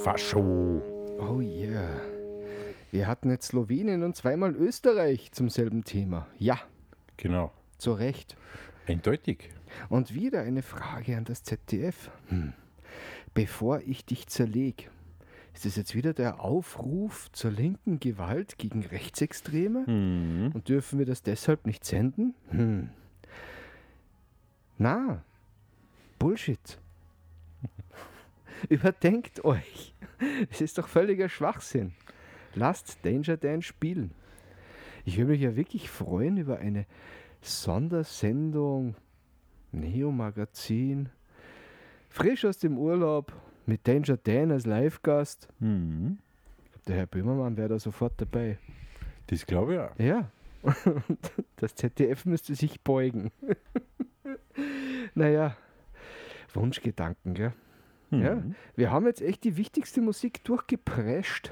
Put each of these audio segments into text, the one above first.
Fascho. Oh yeah. Wir hatten jetzt Slowenien und zweimal Österreich zum selben Thema. Ja, Genau. zu Recht. Eindeutig. Und wieder eine Frage an das ZDF. Bevor ich dich zerleg, ist das jetzt wieder der Aufruf zur linken Gewalt gegen Rechtsextreme? Und dürfen wir das deshalb nicht senden? Na, Bullshit. Überdenkt euch. Es ist doch völliger Schwachsinn. Lasst Danger Dan spielen. Ich würde mich ja wirklich freuen über eine Sondersendung, Neo-Magazin, frisch aus dem Urlaub, mit Danger Dan als Live-Gast. Ich glaube, der Herr Böhmermann wäre da sofort dabei. Das glaube ich auch. Ja, das ZDF müsste sich beugen. Naja, Wunschgedanken, gell? Ja, wir haben jetzt echt die wichtigste Musik durchgeprescht.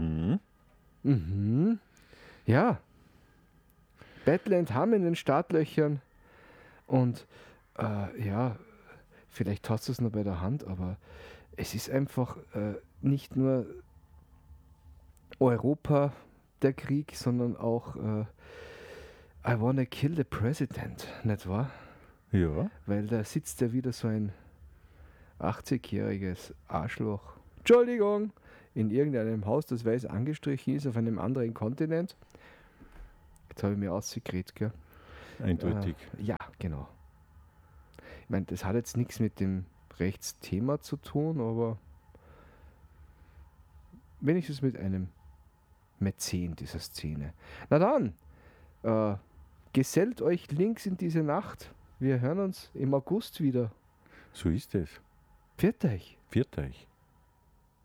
Ja. Badland haben in den Startlöchern und ja, vielleicht hast du es noch bei der Hand, aber es ist einfach nicht nur Europa der Krieg, sondern auch I wanna kill the president, nicht wahr? Ja. Weil da sitzt ja wieder so ein 80-jähriges Arschloch, Entschuldigung, in irgendeinem Haus, das weiß angestrichen ist, auf einem anderen Kontinent. Jetzt habe ich mir ausgekriegt, gell? Eindeutig. Ja, genau. Ich meine, das hat jetzt nichts mit dem Rechtsthema zu tun, aber wenigstens mit einem Mäzen dieser Szene. Na dann, gesellt euch links in diese Nacht. Wir hören uns im August wieder. So ist es. Pfiat euch. Viert euch.